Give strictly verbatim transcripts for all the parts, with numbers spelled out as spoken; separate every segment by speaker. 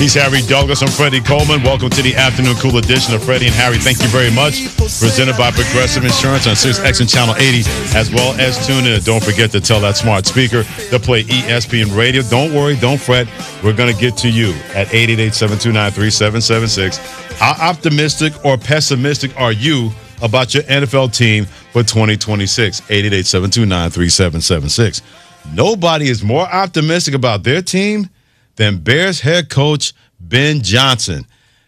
Speaker 1: He's Harry Douglas. I'm Freddie Coleman. Welcome to the Afternoon Cool edition of Freddie and Harry. Thank you very much. Presented by Progressive Insurance on Sirius X M Channel eighty, as well as tune in. And don't forget to tell that smart speaker to play E S P N Radio. Don't worry, don't fret. We're going to get to you at eight eight eight, seven two nine, three seven seven six. How optimistic or pessimistic are you about your N F L team for twenty twenty-six? eight eight eight, seven two nine, three seven seven six. Nobody is more optimistic about their team than Bears head coach Ben Johnson.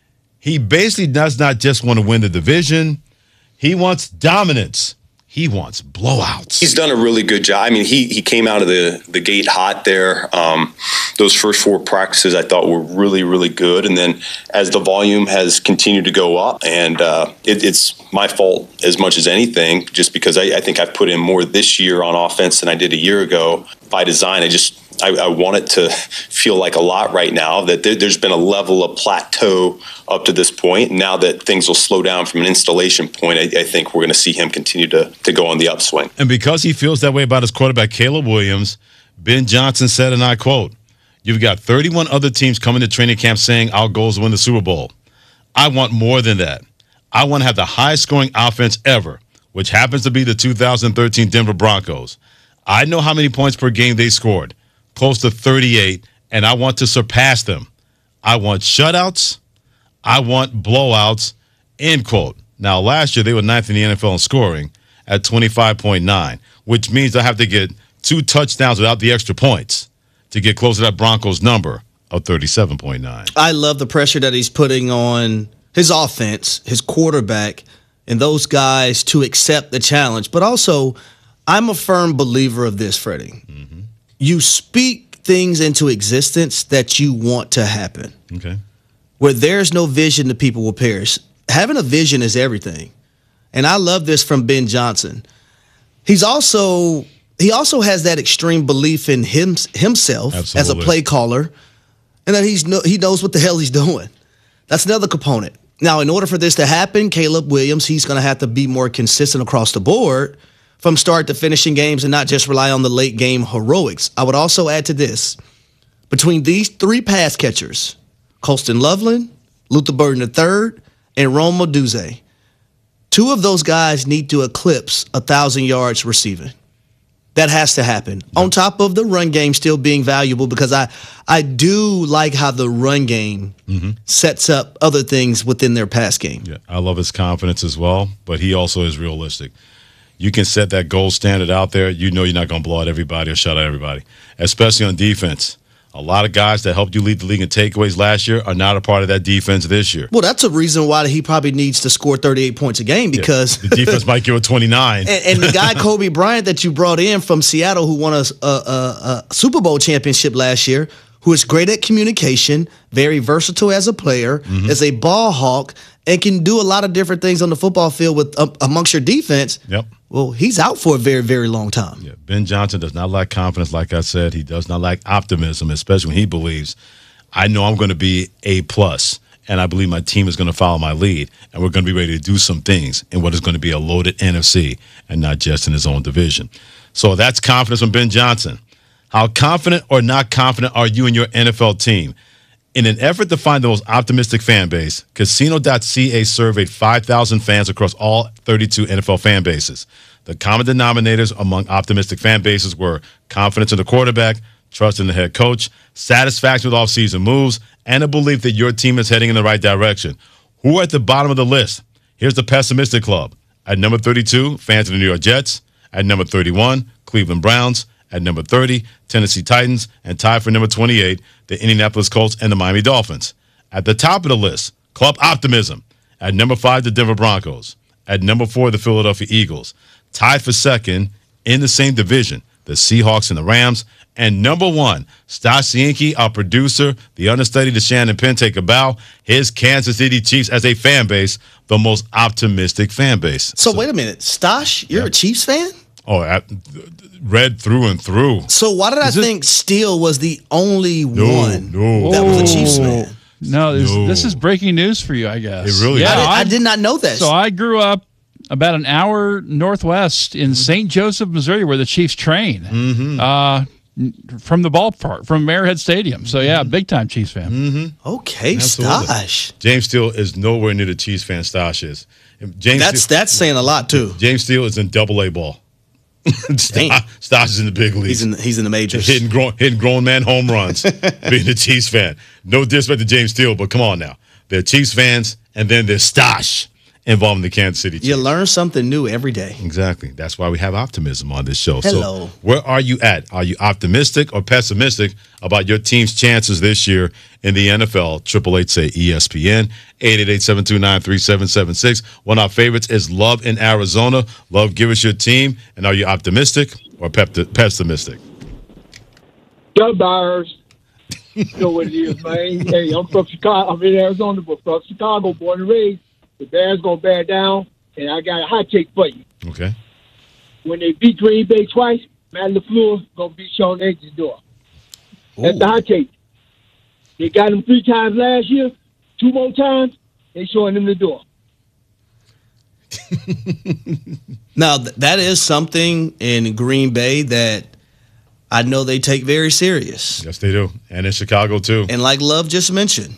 Speaker 1: He basically does not just want to win the division. He wants dominance. He wants blowouts.
Speaker 2: He's done a really good job. I mean, he he came out of the, the gate hot there. Um, those first four practices I thought were really, really good. And then as the volume has continued to go up, and uh, it, it's my fault as much as anything, just because I, I think I've put in more this year on offense than I did a year ago by design. I just I, I want it to feel like a lot right now, that there, there's been a level of plateau up to this point. Now that things will slow down from an installation point, I, I think we're going to see him continue to, to go on the upswing.
Speaker 1: And because he feels that way about his quarterback, Caleb Williams, Ben Johnson said, and I quote, "You've got thirty-one other teams coming to training camp saying our goal is to win the Super Bowl. I want more than that. I want to have the highest scoring offense ever, which happens to be the two thousand thirteen Denver Broncos. I know how many points per game they scored. Close to thirty-eight, and I want to surpass them. I want shutouts. I want blowouts," end quote. Now, last year, they were ninth in the N F L in scoring at twenty-five point nine, which means I have to get two touchdowns without the extra points to get close to that Broncos number of thirty-seven point nine.
Speaker 3: I love the pressure that he's putting on his offense, his quarterback, and those guys to accept the challenge. But also, I'm a firm believer of this, Freddie. Mm-hmm. You speak things into existence that you want to happen.
Speaker 1: Okay.
Speaker 3: Where there's no vision, the people will perish. Having a vision is everything. And I love this from Ben Johnson. He's also he also has that extreme belief in him, himself Absolutely. As a play caller, and that he's no, he knows what the hell he's doing. That's another component. Now, in order for this to happen, Caleb Williams, he's going to have to be more consistent across the board from start to finishing games and not just rely on the late game heroics. I would also add to this, between these three pass catchers, Colston Loveland, Luther Burden the third, and Rome Odunze, two of those guys need to eclipse one thousand yards receiving. That has to happen. Yep. On top of the run game still being valuable, because I, I do like how the run game mm-hmm. sets up other things within their pass game.
Speaker 1: Yeah, I love his confidence as well, but he also is realistic. You can set that gold standard out there. You know you're not going to blow out everybody or shut out everybody, especially on defense. A lot of guys that helped you lead the league in takeaways last year are not a part of that defense this year.
Speaker 3: Well, that's a reason why he probably needs to score thirty-eight points a game, because
Speaker 1: yeah, the defense might give it twenty-nine.
Speaker 3: and, and the guy Kobe Bryant that you brought in from Seattle, who won a, a, a, a Super Bowl championship last year, who is great at communication, very versatile as a player, mm-hmm. is a ball hawk, and can do a lot of different things on the football field with um, amongst your defense. Yep. Well, he's out for a very, very long time.
Speaker 1: Yeah. Ben Johnson does not lack confidence, like I said. He does not lack optimism, especially when he believes, I know I'm going to be A plus, and I believe my team is going to follow my lead, and we're going to be ready to do some things in what is going to be a loaded N F C and not just in his own division. So that's confidence from Ben Johnson. How confident or not confident are you in your N F L team? In an effort to find the most optimistic fan base, Casino dot C A surveyed five thousand fans across all thirty-two N F L fan bases. The common denominators among optimistic fan bases were confidence in the quarterback, trust in the head coach, satisfaction with offseason moves, and a belief that your team is heading in the right direction. Who are at the bottom of the list? Here's the pessimistic club. At number thirty-two, fans of the New York Jets. At number thirty-one, Cleveland Browns. At number thirty, Tennessee Titans, and tied for number twenty-eight, the Indianapolis Colts and the Miami Dolphins. At the top of the list, Club Optimism. At number five, the Denver Broncos. At number four, the Philadelphia Eagles. Tied for second in the same division, the Seahawks and the Rams. And number one, Stas Cienki, our producer, the understudy to Shannon Penn, take a bow, his Kansas City Chiefs as a fan base, the most optimistic fan base.
Speaker 3: So, so wait a minute, Stash, you're yeah. a Chiefs fan?
Speaker 1: Oh, I, read through and through.
Speaker 3: So why did I
Speaker 1: Is
Speaker 3: think it? Steele was the only
Speaker 1: no,
Speaker 3: one
Speaker 1: no.
Speaker 3: that was a Chiefs fan?
Speaker 4: No, this,
Speaker 1: no.
Speaker 4: this is breaking news for you, I guess.
Speaker 1: It really
Speaker 4: yeah,
Speaker 1: is.
Speaker 3: I, I did not know that.
Speaker 4: So I grew up about an hour northwest in Saint Joseph, Missouri, where the Chiefs train.
Speaker 1: Mm-hmm.
Speaker 4: Uh, from the ballpark, from Arrowhead Stadium. So, yeah, big time Chiefs fan.
Speaker 1: Mm-hmm.
Speaker 3: Okay,
Speaker 1: Absolutely.
Speaker 3: Stosh.
Speaker 1: James Steele is nowhere near the Chiefs fan Stosh is. James
Speaker 3: That's
Speaker 1: Steele,
Speaker 3: that's saying a lot too.
Speaker 1: James Steele is in double A ball.
Speaker 3: Dang.
Speaker 1: Stosh is in the big leagues.
Speaker 3: He's in he's in the majors.
Speaker 1: hitting grown hitting grown man home runs. Being a Chiefs fan. No disrespect to James Steele, but come on now. They're Chiefs fans, and then there's Stosh involved in the Kansas City Chiefs.
Speaker 3: You learn something new every day.
Speaker 1: Exactly. That's why we have optimism on this show.
Speaker 3: Hello.
Speaker 1: So where are you at? Are you optimistic or pessimistic about your team's chances this year in the N F L? Triple Eight say E S P N. eight eight eight, seven two nine, three seven seven six. One of our favorites is Love in Arizona. Love, give us your team. And are you optimistic or pep- pessimistic?
Speaker 5: Go Bears. You know what it is, man. Hey, I'm from Chicago. I'm in Arizona, but from Chicago, born and raised. The Bears gonna bear down, and I got a hot take for you.
Speaker 1: Okay.
Speaker 5: When they beat Green Bay twice, Matt LaFleur gonna beat Sean Aiken's door. That's
Speaker 3: Ooh.
Speaker 5: the hot take. They got him three times last year. Two more times, they showing him the door.
Speaker 3: Now th- that is something in Green Bay that I know they take very serious.
Speaker 1: Yes, they do. And in Chicago, too.
Speaker 3: And like Love just mentioned,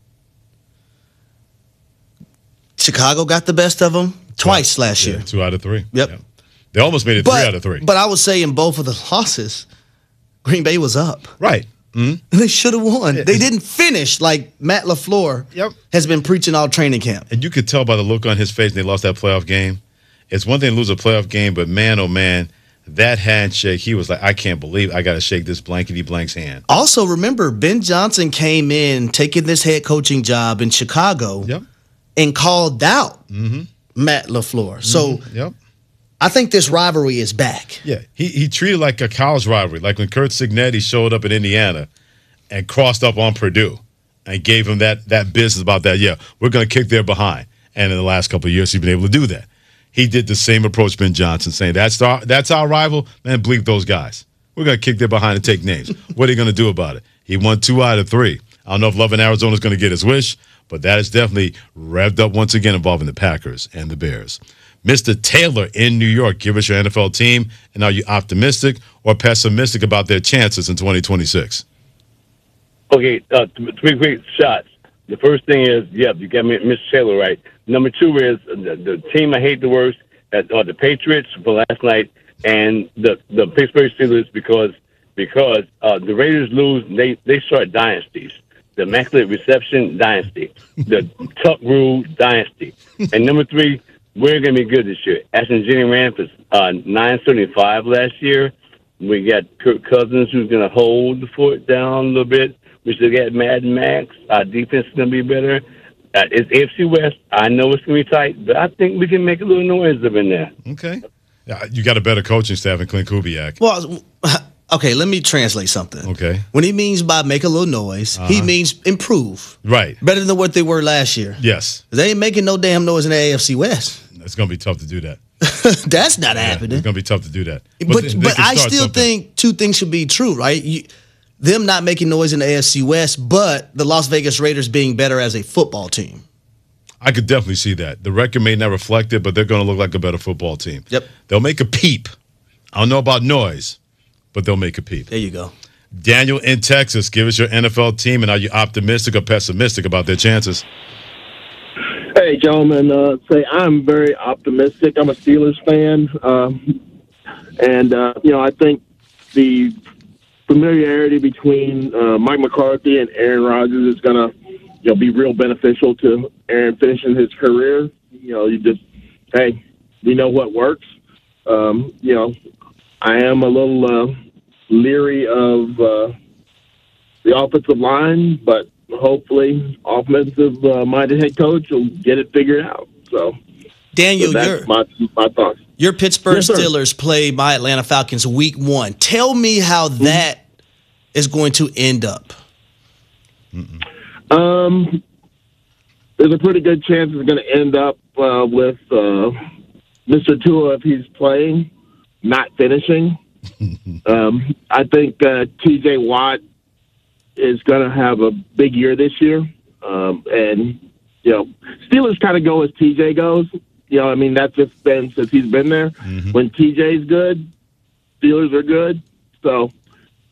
Speaker 3: Chicago got the best of them twice last
Speaker 1: Yeah,
Speaker 3: year.
Speaker 1: two out of three.
Speaker 3: Yep.
Speaker 1: Yeah. They almost made it
Speaker 3: But,
Speaker 1: three out of three.
Speaker 3: but I would say in both of the losses, Green Bay was up.
Speaker 1: Right. Mm-hmm.
Speaker 3: They should have won.
Speaker 1: Yeah,
Speaker 3: they
Speaker 1: it's-
Speaker 3: didn't finish like Matt LaFleur
Speaker 1: Yep.
Speaker 3: has been preaching all training camp.
Speaker 1: And you could tell by the look on his face when they lost that playoff game. It's one thing to lose a playoff game, but man, oh man, that handshake, he was like, I can't believe I got to shake this blankety blank's hand.
Speaker 3: Also, remember, Ben Johnson came in taking this head coaching job in Chicago
Speaker 1: Yep.
Speaker 3: and called out
Speaker 1: Mm-hmm.
Speaker 3: Matt LaFleur. So
Speaker 1: Yep.
Speaker 3: I think this rivalry is back.
Speaker 1: Yeah. He he treated it like a college rivalry, like when Kurt Signetti showed up in Indiana and crossed up on Purdue and gave him that that business about that. Yeah, we're going to kick their behind. And in the last couple of years, he's been able to do that. He did the same approach, Ben Johnson, saying, that's our, that's our rival. Man, bleep those guys. We're going to kick their behind and take names. What are you going to do about it? He won two out of three. I don't know if Love in Arizona is going to get his wish, but that is definitely revved up once again involving the Packers and the Bears. Mister Taylor in New York, give us your N F L team, and are you optimistic or pessimistic about their chances in twenty twenty-six?
Speaker 6: Okay, uh, th- three quick shots. The first thing is, yeah, you got Mister Taylor right. Number two is uh, the, the team I hate the worst at, are the Patriots for last night and the the Pittsburgh Steelers because because uh, the Raiders lose, they they start dynasties. The Immaculate Reception dynasty, the Tuck Rule dynasty, and number three, we're going to be good this year. Ashton Jennings ran for uh, nine seventy-five last year. We got Kirk Cousins who's going to hold the fort down a little bit. We still got Mad Max. Our defense is going to be better. Uh, it's A F C West. I know it's going to be tight, but I think we can make a little noise up in there.
Speaker 1: Okay. Yeah, you got a better coaching staff than Clint Kubiak.
Speaker 3: Well, okay, let me translate something.
Speaker 1: Okay.
Speaker 3: When he means by make a little noise,
Speaker 1: Uh-huh.
Speaker 3: he means improve.
Speaker 1: Right.
Speaker 3: Better than what they were last year.
Speaker 1: Yes.
Speaker 3: They ain't making no damn noise in the A F C West.
Speaker 1: It's going to be tough to do that.
Speaker 3: That's not
Speaker 1: Yeah,
Speaker 3: happening.
Speaker 1: it's going to be tough to do that.
Speaker 3: But
Speaker 1: they- they
Speaker 3: but
Speaker 1: can
Speaker 3: I
Speaker 1: start
Speaker 3: still
Speaker 1: something.
Speaker 3: think two things should be true, right? You, them not making noise in the A F C West, but the Las Vegas Raiders being better as a football team.
Speaker 1: I could definitely see that. The record may not reflect it, but they're going to look like a better football team.
Speaker 3: Yep.
Speaker 1: They'll make a peep. I don't know about noise, but they'll make a peep.
Speaker 3: There you go.
Speaker 1: Daniel in Texas, give us your N F L team, and are you optimistic or pessimistic about their chances?
Speaker 7: Hey, gentlemen, uh, say I'm very optimistic. I'm a Steelers fan, um, and uh, you know I think the familiarity between uh, Mike McCarthy and Aaron Rodgers is going to you know be real beneficial to Aaron finishing his career. You know, you just hey, we know what works. Um, you know, I am a little uh, leery of uh, the offensive line, but hopefully offensive-minded head coach will get it figured out. So,
Speaker 3: Daniel,
Speaker 7: so that's
Speaker 3: your,
Speaker 7: my, my thoughts.
Speaker 3: your Pittsburgh
Speaker 7: Yes, sir.
Speaker 3: Steelers play my Atlanta Falcons week one. Tell me how that is going to end up.
Speaker 7: Um, there's a pretty good chance it's going to end up uh, with uh, Mister Tua if he's playing, not finishing. um, I think uh, T J Watt is going to have a big year this year. Um, and, you know, Steelers kind of go as T J goes. You know, I mean, that's just been since he's been there.
Speaker 1: Mm-hmm.
Speaker 7: When T J's good, Steelers are good. So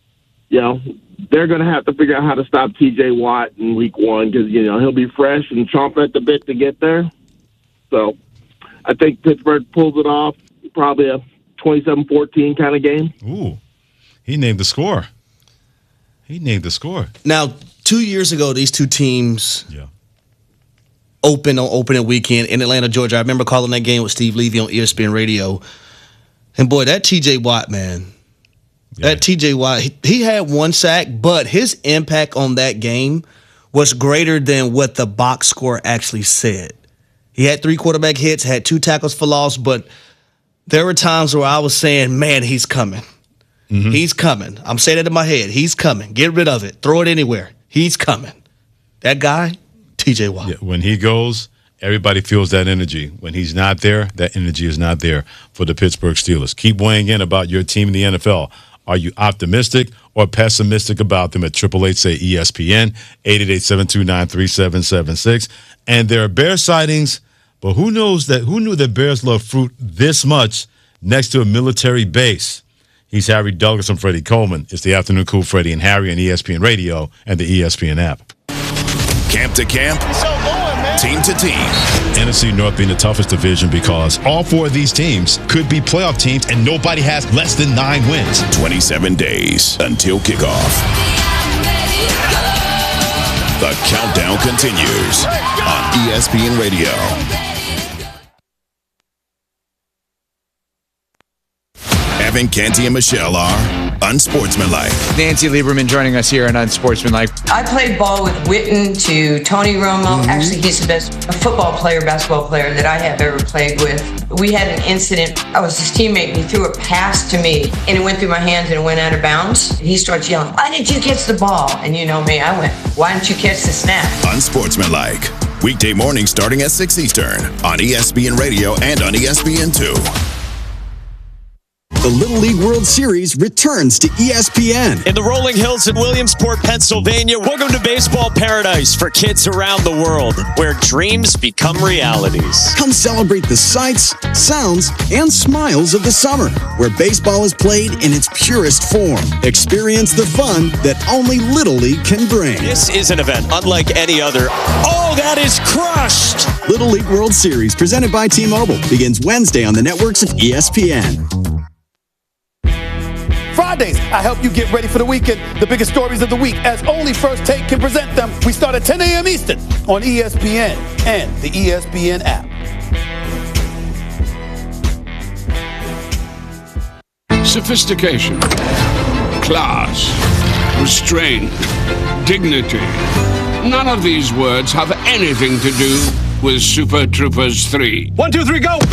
Speaker 7: you know, they're going to have to figure out how to stop T J Watt in week one because, you know, he'll be fresh and chomping at the bit to get there. So I think Pittsburgh pulls it off, probably a twenty-seven fourteen kind of game.
Speaker 1: Ooh, he named the score. He named the score.
Speaker 3: Now, two years ago, these two teams
Speaker 1: yeah.
Speaker 3: opened on opening weekend in Atlanta, Georgia. I remember calling that game with Steve Levy on E S P N Radio. And, boy, that T J Watt, man, yeah. that T J Watt, he, he had one sack, but his impact on that game was greater than what the box score actually said. He had three quarterback hits, had two tackles for loss, but there were times where I was saying, man, he's coming. Mm-hmm. He's coming. I'm saying it in my head. He's coming. Get rid of it. Throw it anywhere. He's coming. That guy, T J Watt.
Speaker 1: Yeah, when he goes, everybody feels that energy. When he's not there, that energy is not there for the Pittsburgh Steelers. Keep weighing in about your team in the N F L. Are you optimistic or pessimistic about them at triple eight say E S P N, eight eight eight, seven two nine, three seven seven six. And there are bear sightings, but who knows that? Who knew that bears love fruit this much next to a military base? He's Harry Douglas and Freddie Coleman. It's the Afternoon Cool Freddie and Harry on E S P N Radio and the E S P N app.
Speaker 8: Camp to camp, so going, man. Team to team.
Speaker 1: N F C North being the toughest division because all four of these teams could be playoff teams and nobody has less than nine wins.
Speaker 8: twenty-seven days until kickoff. The countdown continues on E S P N Radio. Evan, Canty, and Michelle are Unsportsmanlike.
Speaker 9: Nancy Lieberman joining us here on Unsportsmanlike.
Speaker 10: I played ball with Witten to Tony Romo. Mm-hmm. Actually, he's the best football player, basketball player that I have ever played with. We had an incident. I was his teammate, and he threw a pass to me, and it went through my hands and it went out of bounds. He starts yelling, "Why didn't you catch the ball?" And you know me, I went, "Why didn't you catch the snap?"
Speaker 8: Unsportsmanlike. Weekday mornings starting at six Eastern on E S P N Radio and on E S P N two.
Speaker 11: The Little League World Series returns to E S P N.
Speaker 12: In the rolling hills in Williamsport, Pennsylvania, welcome to baseball paradise for kids around the world, where dreams become realities.
Speaker 11: Come celebrate the sights, sounds, and smiles of the summer, where baseball is played in its purest form. Experience the fun that only Little League can bring.
Speaker 12: This is an event unlike any other. Oh, that is crushed!
Speaker 11: Little League World Series, presented by T-Mobile, begins Wednesday on the networks of E S P N.
Speaker 13: Fridays, I help you get ready for the weekend. The biggest stories of the week, as only First Take can present them. We start at ten a.m. Eastern on E S P N and the E S P N app.
Speaker 14: Sophistication, class, restraint, dignity. None of these words have anything to do with Super Troopers three.
Speaker 15: One, two, three, go!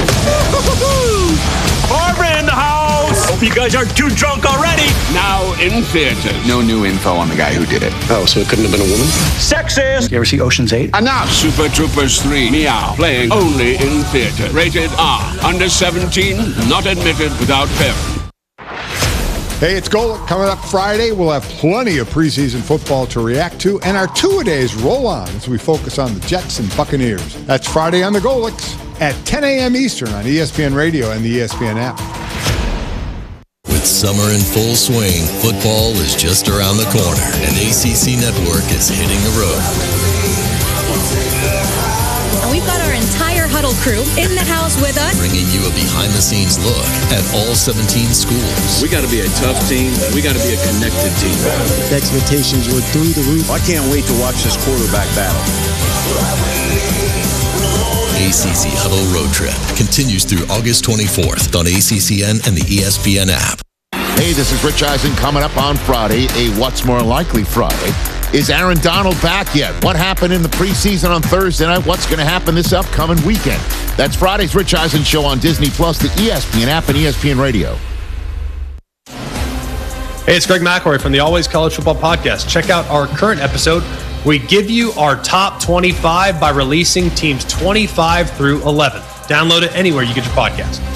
Speaker 15: Barbara in the house! Hope you guys aren't too drunk already!
Speaker 14: Now in theaters.
Speaker 9: No new info on the guy who did it.
Speaker 15: Oh, so it couldn't have been a woman? Sexist!
Speaker 9: You ever see Ocean's eight?
Speaker 14: Enough! Super Troopers three, Meow, playing only in theaters. Rated R. Under seventeen, not admitted without parent.
Speaker 16: Hey, it's Golic. Coming up Friday, we'll have plenty of preseason football to react to, and our two-a-days roll on as we focus on the Jets and Buccaneers. That's Friday on the Golics at ten a.m. Eastern on E S P N Radio and the E S P N app.
Speaker 17: With summer in full swing, football is just around the corner, and A C C Network is hitting the road.
Speaker 18: And we've got our entire Huddle crew in the house with us,
Speaker 17: bringing you a behind-the-scenes look at all seventeen schools.
Speaker 19: We got to be a tough team. We got to be a connected team.
Speaker 20: The expectations were through the roof.
Speaker 19: I can't wait to watch this quarterback battle.
Speaker 17: A C C Huddle Road Trip continues through August twenty-fourth on A C C N and the E S P N app.
Speaker 21: Hey, this is Rich Eisen coming up on Friday, a What's More Likely Friday. Is Aaron Donald back yet? What happened in the preseason on Thursday night? What's going to happen this upcoming weekend? That's Friday's Rich Eisen Show on Disney Plus, the E S P N app, and E S P N Radio.
Speaker 22: Hey, it's Greg McElroy from the Always College Football Podcast. Check out our current episode. We give you our top twenty-five by releasing teams twenty-five through eleven. Download it anywhere you get your podcast.